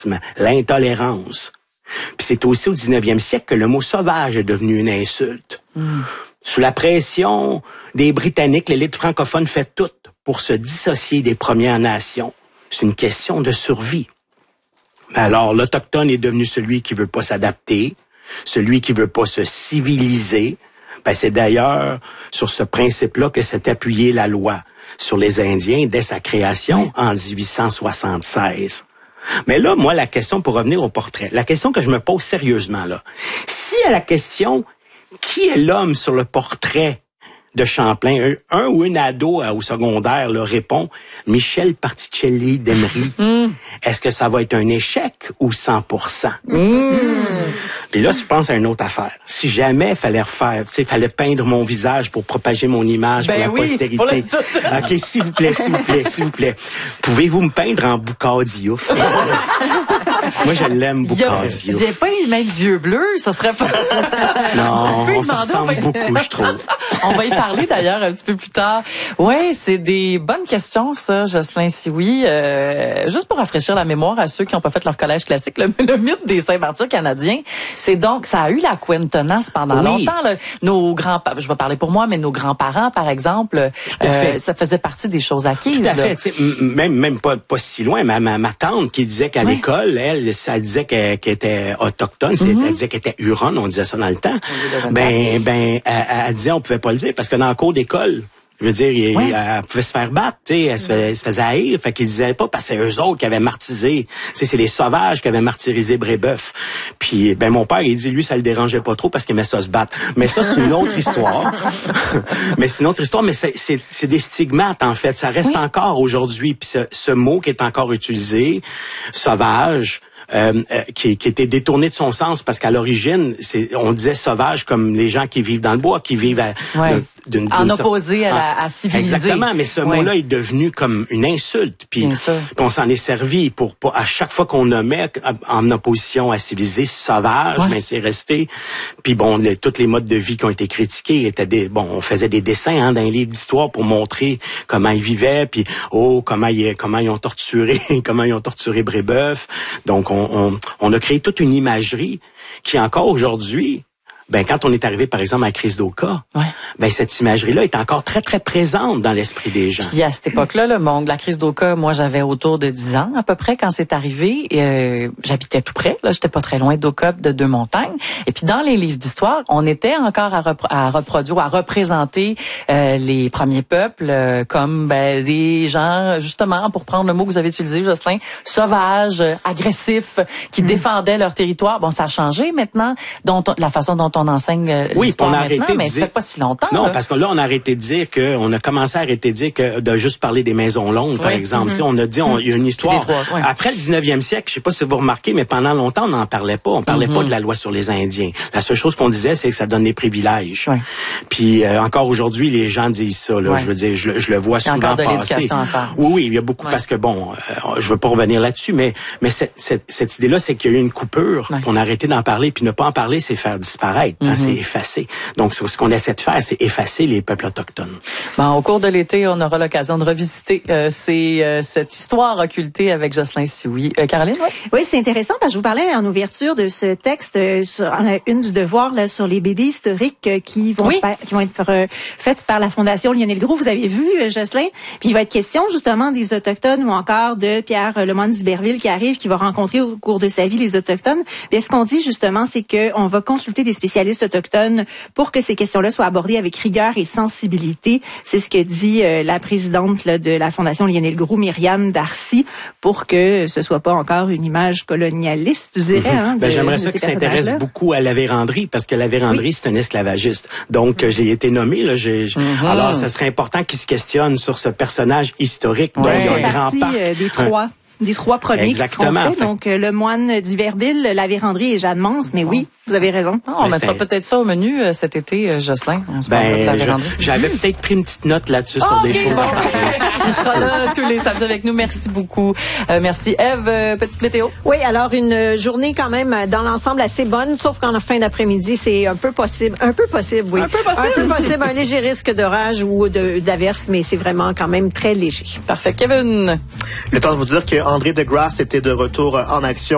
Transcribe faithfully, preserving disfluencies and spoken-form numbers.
l'intolérance. Puis c'est aussi au dix-neuvième siècle que le mot sauvage est devenu une insulte. Mm. Sous la pression des Britanniques, l'élite francophone fait tout pour se dissocier des Premières Nations. C'est une question de survie. Alors, l'Autochtone est devenu celui qui veut pas s'adapter, celui qui veut pas se civiliser. Ben, c'est d'ailleurs sur ce principe-là que s'est appuyée la loi sur les Indiens dès sa création oui. en dix-huit cent soixante-seize. Mais là, moi, la question, pour revenir au portrait, la question que je me pose sérieusement, là, si à la question, qui est l'homme sur le portrait de Champlain, un, un ou une ado au secondaire là, répond Michel Particelli d'Emery. Mm. Est-ce que ça va être un échec ou cent pour cent? Mm. Puis là, je pense à une autre affaire. Si jamais il fallait refaire, tu sais, fallait peindre mon visage pour propager mon image ben pour la oui, postérité. Pour le OK, s'il vous plaît, s'il vous plaît, s'il vous plaît. Pouvez-vous me peindre en Boucard Diouf? Moi, je l'aime, Boucard Diouf. J'ai pas les mêmes yeux bleus, ça serait pas... Non, on, on se ressemble va... beaucoup, je trouve. On va y parler d'ailleurs un petit peu plus tard. Ouais, c'est des bonnes questions, ça, Jocelyn Sioui. Euh, juste pour rafraîchir la mémoire à ceux qui n'ont pas fait leur collège classique, le, le mythe des Saint-Martyrs canadiens, c'est donc, ça a eu la couentenace pendant oui. longtemps. Là. Nos grands, je vais parler pour moi, mais nos grands-parents, par exemple, euh, ça faisait partie des choses acquises. Tout à là. fait. Même, même pas, pas si loin. Ma, ma, ma tante qui disait qu'à oui. l'école, elle, ça disait qu'elle, qu'elle était autochtone, mm-hmm. elle disait qu'elle était huronne, on disait ça dans le temps. Ben, ben, elle, elle disait on pouvait pas le dire parce que dans le cours d'école, je veux dire, il, ouais. elle pouvait se faire battre, tu sais, elle se faisait, elle se faisait haïr, fait qu'ils disaient pas parce que c'est eux autres qui avaient martyrisé, tu sais, c'est les sauvages qui avaient martyrisé Brébeuf. Puis, ben mon père, il dit lui, ça le dérangeait pas trop parce qu'il aimait ça se battre. Mais ça, c'est une autre histoire. mais c'est une autre histoire, mais c'est, c'est, c'est des stigmates en fait. Ça reste oui. encore aujourd'hui. Puis ce, ce mot qui est encore utilisé, sauvage. Euh, euh, qui, qui était détourné de son sens parce qu'à l'origine, c'est, on disait sauvage comme les gens qui vivent dans le bois, qui vivent à, ouais. de, d'une, d'une en opposé à, la, à civiliser. Exactement, mais ce ouais. mot-là est devenu comme une insulte. Puis, puis on s'en est servi pour, pour à chaque fois qu'on nommait en opposition à civiliser sauvage, ouais. mais c'est resté. Puis bon, les, tous les modes de vie qui ont été critiqués étaient des bon, on faisait des dessins hein, dans les livres d'histoire pour montrer comment ils vivaient, puis oh comment ils comment ils ont torturé, comment ils ont torturé Brébeuf. Donc on On, on a créé toute une imagerie qui encore aujourd'hui, ben quand on est arrivé par exemple à la crise d'Oka, ouais. ben cette imagerie-là est encore très très présente dans l'esprit des gens. Puis à cette époque-là, le bon, la crise d'Oka, moi j'avais autour de dix ans à peu près quand c'est arrivé. Et, euh, j'habitais tout près, là, j'étais pas très loin d'Oka, de Deux-Montagnes. Et puis dans les livres d'histoire, on était encore à, repro- à reproduire, à représenter euh, les premiers peuples euh, comme ben, des gens justement, pour prendre le mot que vous avez utilisé, Jocelyn, sauvages, agressifs, qui mmh. défendaient leur territoire. Bon, ça a changé maintenant, dont on, la façon dont on on enseigne oui, l'histoire on a maintenant, arrêté mais de ça dire... fait pas si longtemps. Non, là. parce que là, on a arrêté de dire que, on a commencé à arrêter de dire que de juste parler des maisons longues, par oui. exemple. Mm-hmm. On a dit, on, il y a une histoire. Trois, ouais. Après le dix-neuvième siècle, je sais pas si vous remarquez, mais pendant longtemps, on n'en parlait pas. On parlait mm-hmm. pas de la loi sur les Indiens. La seule chose qu'on disait, c'est que ça donne des privilèges. Ouais. Puis euh, encore aujourd'hui, les gens disent ça. Là, ouais. Je veux dire, je, je le vois souvent encore de passer. À faire. Oui, oui, il y a beaucoup ouais. parce que bon, euh, je veux pas revenir là-dessus, mais mais cette, cette, cette idée-là, c'est qu'il y a eu une coupure. Ouais. On a arrêté d'en parler, puis ne pas en parler, c'est faire disparaître. Mm-hmm. Hein, c'est effacer. Donc, ce qu'on essaie de faire, c'est effacer les peuples autochtones. Bon, au cours de l'été, on aura l'occasion de revisiter euh, ces, euh, cette histoire occultée avec Jocelyn Sioui. Euh, Caroline, oui? Oui, c'est intéressant parce que je vous parlais en ouverture de ce texte euh, sur euh, une du devoir là, sur les B D historiques euh, qui vont oui. faire, qui vont être euh, faites par la Fondation Lionel Groulx. Vous avez vu, euh, Jocelyn? Puis il va être question justement des Autochtones ou encore de Pierre euh, Lemoine d'Iberville qui arrive, qui va rencontrer au cours de sa vie les Autochtones. Puis ce qu'on dit justement, c'est qu'on va consulter des spécialistes autochtones pour que ces questions-là soient abordées avec rigueur et sensibilité. C'est ce que dit euh, la présidente là, de la Fondation Lionel Groulx, Myriam Darcy, pour que ce soit pas encore une image colonialiste, je dirais. Hein, de, ben, j'aimerais ça qu'ils s'intéressent beaucoup à la véranderie, parce que la véranderie, oui. c'est un esclavagiste. Donc, mm-hmm. j'ai été nommé. Là, j'ai, mm-hmm. Alors, ça serait important qu'ils se questionnent sur ce personnage historique dont ouais. il y a un grand parc. Euh, des trois. Des trois premiers Exactement. qui seront faits. Fait. Donc, euh, le moine d'Iberville, la véranderie et Jeanne Mance. Mais oui, vous avez raison. Ah, on ben, mettra c'est... peut-être ça au menu euh, cet été, euh, Jocelyn. Ben, je, j'avais peut-être pris une petite note là-dessus oh, sur okay, des choses bon. à parler. Tu seras là tous les samedis avec nous. Merci beaucoup. Euh, merci. Ève, euh, petite météo? Oui, alors une journée quand même dans l'ensemble assez bonne, sauf qu'en fin d'après-midi, c'est un peu possible. Un peu possible, oui. Un peu possible? Un peu possible. Un léger risque d'orage ou de, d'averse, mais c'est vraiment quand même très léger. Parfait. Kevin? Le temps de vous dire qu'André de Grasse était de retour en action